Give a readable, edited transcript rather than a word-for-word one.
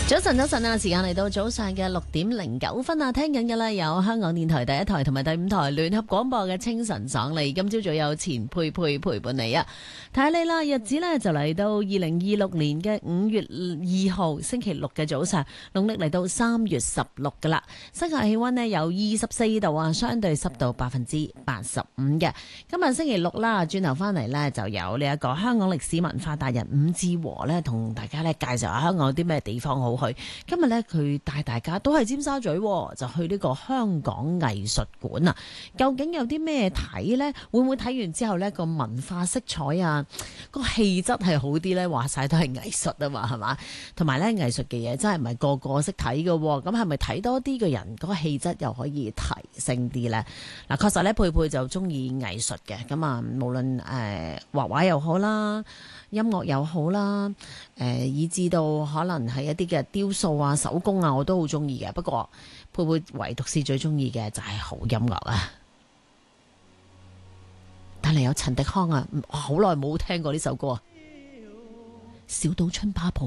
早晨啊！時間嚟到早上嘅6:09啊！聽緊嘅咧有香港電台第一台同埋第5台聯合廣播嘅清晨爽利。今朝早有錢佩佩陪伴你啊！睇下你啦，日子呢就嚟到2026年嘅5月2號星期六嘅早上，農曆嚟到3月16噶啦。室外氣溫呢有24度啊，相對濕度85%嘅。今日星期六啦，轉頭翻嚟呢就有呢一個香港歷史文化達人伍志和呢同大家呢介紹下香港有啲咩地方好去。今日咧佢帶大家都係尖沙咀，就去呢個香港藝術館啊！究竟有啲咩睇呢？會唔會睇完之後呢個文化色彩啊，個氣質係好啲呢？話晒都係藝術啊嘛，係嘛？同埋呢藝術嘅嘢真係唔係個個識睇㗎喎，咁係咪睇多啲嘅人嗰個氣質又可以提升啲呢？嗱，確實呢，佩佩就中意藝術嘅，咁啊，無論畫畫又好啦，音樂又好啦，以至到可能係一啲嘅雕塑啊、手工啊，我都好中意嘅。不過佩佩唯獨是最中意嘅就係好音樂啊！但係有陳迪康啊，好耐冇聽過呢首歌啊，《小島春巴浦》。